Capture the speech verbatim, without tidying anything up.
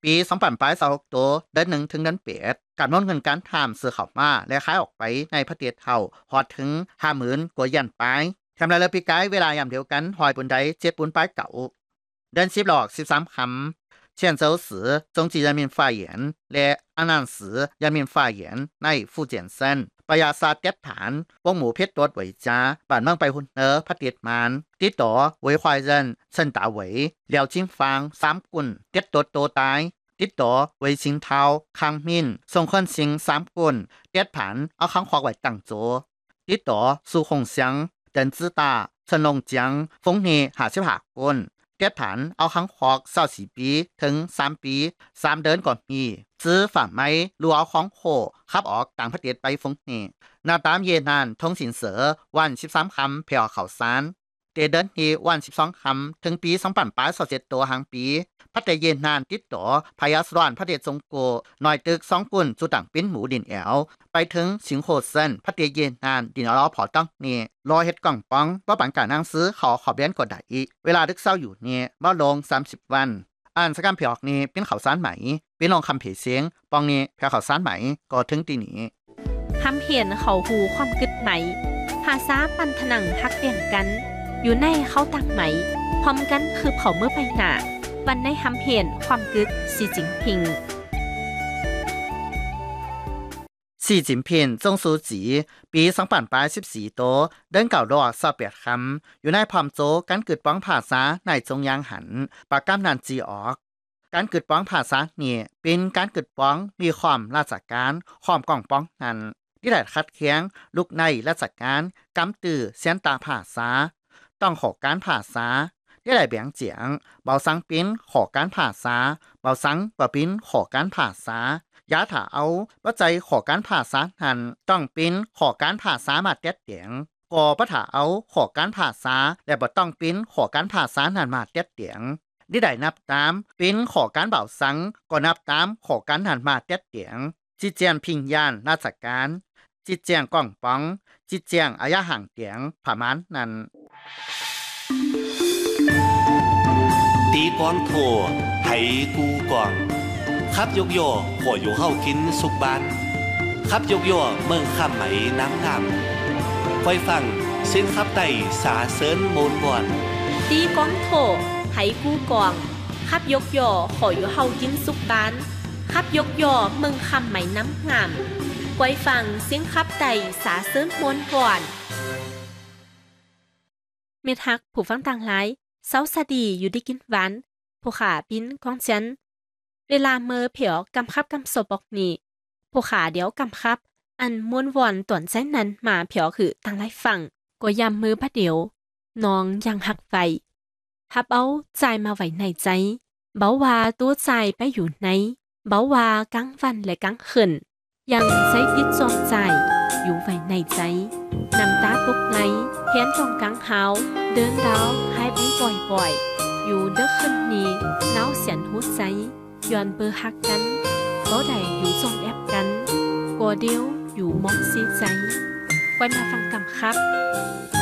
ปีสองพันยี่สิบหกตัวเดือนหนึ่งถึงเดือนแปดการนวนเงินการทำซื้อเข้ามาและขายออกไปในประเทศเท่าฮอดถึง ห้าหมื่น กว่ายันไปทำรายละปีกายเวลายามเดียวกันหอยปุนใดเจ็ดปุนปลายเก่าเดือนสิบหลอกสิบสามคำเชียนเจ้าสือจงจี人民法院และอันนันสือ人民法院ในฟูเจียนเซินประยาศาสตร์เด็ดฐานวงหมูเพชรตรวจไว้จ้าบ้านเมืองไปหุ่นเนอพระเดียดมานติดต่อไว้ควายเรินเซินตาไว้เหลียวจิ้งฟางสามกุ่นเด็ดตดโตตายติดต่อไว้ชิงเท้าคังมินส่งคนสิงสามกุ่นเด็ดผันเอาข้างขวากไว้ตั้งโจติดต่อสู่คงเสียงเดินจื้อตาเฉินลงเจียงฟงเฮหาสิบหากุ่นเด็ดผันเอาข้างขวากเศร้าสี่ปีถึงสามปีสามเดือนก่อนมีซื้อฝ่าไม้รัวของโคขับออกต่างประเทศไปฟงเฮนาตามเยนานทงสินเสือวันสิบสามคำเพียวเขาซานเตเดินที่วันสิบสองคำถึงปีสองพันแปดสิบเจ็ดตัวหางปีพัทเยนานติดต่อพยาสรานพระเดชจงโกหน่อยตึกสองกุ่นจุดังปิ้นหมูดินแอวไปถึงสิงโคเซนพัทเยนานดินอลอพอตั้งเนี่ยรอเฮ็ดกล่องป้องว่าปันการนั่งซื้อขอขอบเลี้ยนกดได้อีกเวลาดึกเศร้าอยู่เนี่ยบ่ลงสามสิบวันอ่านสกามเพียกนี่เป็นข่าวสารใหม่เป็นลองคำเพจเสียงปองนี่เพียข่าวสารใหม่ก็ถึงตีนี้ทำเพียนเขาหูความกึดไหมภาษาปันถนังฮักเปลี่ยนกันอยู่ในเขาตักไหมพร้อมกันคือเผาเมื่อไปหนาวันในทำเพียนความกึดสีจิงพิงสีจินผิงจงสูจีปีสองพันแปดสิบสี่โตเดินเก่ารอสอบเปียดคำอยู่ในพร้อมโจการกึดป้องภาษาในจงยางหันปากกำนันจีออกการกึดป้องภาษาเนี่ยเป็นการกึดป้องมีความราชการความกล่องป้องนั้นที่ได้คัดเคียงลูกในราชการกำตือเสียนตาภาษาต้องขอการภาษาที่ได้แบ่งเจียงเบาสังปิ้นขอการภาษาเบาสังปะปิ้นขอการภาษายาถาเอาปัจจัยขอการภาษาหันต้องปิ้นขอการภาษามาเต็ดเตียงกอปะถาเอาขอการภาษาและบ่ต้องปิ้นขอการภาษาหันมาเต็ดเตียงที่ได้นับตามปิ้นขอการเบาสังก็นับตามขอการหันมาเต็ดเตียงจิเจียนพิงยานราชการจิเจียงก้องป้องจิเจียงอายะห่างเตียงผามานนั้นตีกวางโถไหกูกวางขับยกย่อขออยู่เฮากินสุกบานขับยกย่อเมืองข้ามไหมน้ำงามคอยฟังเส้นขับไต่สาเสริญโมนบอนตีกวางโถไหกูกวางขับยกย่อขออยู่เฮากินสุกบานขับยกย่อเมืองข้ามไหมน้ำงามคอยฟังเสียงขับไต่สาเสริญโมนบอนเมทักผู้ฟังต่างหลายเซาซาดีอยู่ได้กินหวานผู้ขาปิ้นกองจันเวลาเมื่อเผียวกำคับกำศพบอกนี่ผู้ขาเดี๋ยวกำคับอันม้วนวอนต่วนใจนั้นมาเผียวคือต่างหลายฝั่งก็ยำมือพระเดียวน้องยังหักไฟทับเอาใจมาไว้ในใจเบาว่าตัวใจไปอยู่ไหนเบาว่ากลางวันและกลางคืนยังใช้ติดจอมใจอยู่ไว้ในใจน้ำตาตกไหลแขนตรงกลางเท้าเดินดาวหายไปบ่อยๆอยู่เด้อคืนนี้น้าวเสียนหัวใจย้อนเบอร์หักกันบ่ได้อยู่จงแอบกันกลัวเดียวอยู่มองเสียใจไว้มาฟังกำครับ